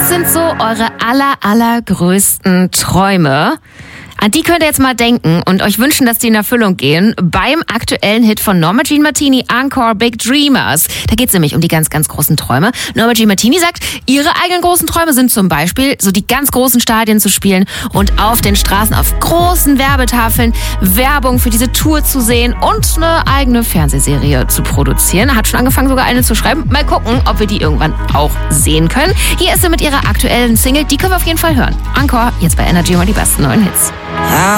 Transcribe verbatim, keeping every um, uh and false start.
sind so eure aller, allergrößten Träume? An die könnt ihr jetzt mal denken und euch wünschen, dass die in Erfüllung gehen beim aktuellen Hit von Norma Jean Martini, Encore Big Dreamers. Da geht es nämlich um die ganz, ganz großen Träume. Norma Jean Martini sagt, ihre eigenen großen Träume sind zum Beispiel, so die ganz großen Stadien zu spielen und auf den Straßen auf großen Werbetafeln Werbung für diese Tour zu sehen und eine eigene Fernsehserie zu produzieren. Hat schon angefangen, sogar eine zu schreiben. Mal gucken, ob wir die irgendwann auch sehen können. Hier ist sie mit ihrer aktuellen Single, die können wir auf jeden Fall hören. Encore, jetzt bei Energy, mal die besten neuen Hits. I